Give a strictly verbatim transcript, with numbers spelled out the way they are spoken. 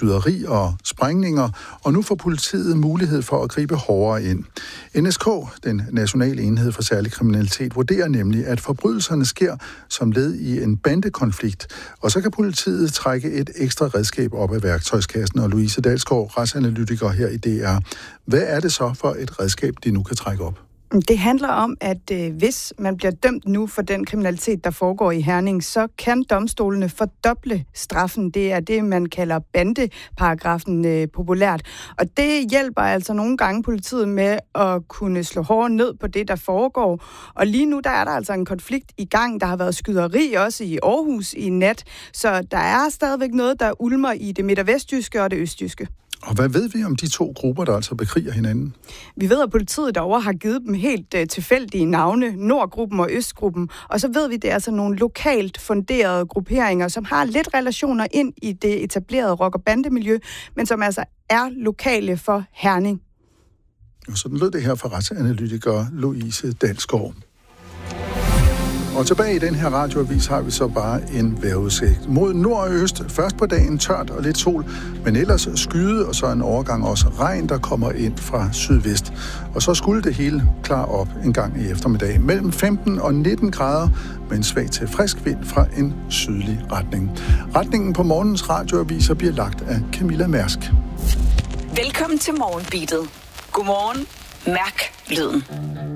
skyderi og sprængninger, og nu får politiet mulighed for at gribe hårdere ind. N S K, den nationale enhed for særlig kriminalitet, vurderer nemlig, at forbrydelserne sker som led i en bandekonflikt, og så kan politiet trække et ekstra redskab op af værktøjskassen. Og Louise Dalsgaard, retsanalytiker her i D R. Hvad er det så for et redskab, de nu kan trække op? Det handler om, at øh, hvis man bliver dømt nu for den kriminalitet, der foregår i Herning, så kan domstolene fordoble straffen. Det er det, man kalder bandeparagrafen øh, populært. Og det hjælper altså nogle gange politiet med at kunne slå hårdere ned på det, der foregår. Og lige nu, der er der altså en konflikt i gang. Der har været skyderi også i Aarhus i nat. Så der er stadigvæk noget, der ulmer i det midt- og vestjyske og det østjyske. Og hvad ved vi om de to grupper, der altså bekriger hinanden? Vi ved, at politiet derovre har givet dem helt uh, tilfældige navne, Nordgruppen og Østgruppen. Og så ved vi, at det er altså nogle lokalt funderede grupperinger, som har lidt relationer ind i det etablerede rock- og bandemiljø, men som altså er lokale for Herning. Og sådan lød det her fra retsanalytiker Louise Dalsgaard. Og tilbage i den her radioavis har vi så bare en vejrudsigt. Mod nord og øst, først på dagen tørt og lidt sol, men ellers skyde, og så en overgang også regn, der kommer ind fra sydvest. Og så skulle det hele klare op en gang i eftermiddag. Mellem femten og nitten grader med en svag til frisk vind fra en sydlig retning. Retningen på morgens radioaviser bliver lagt af Camilla Mærsk. Velkommen til Morgenbeatet. Godmorgen. Mærk lyden.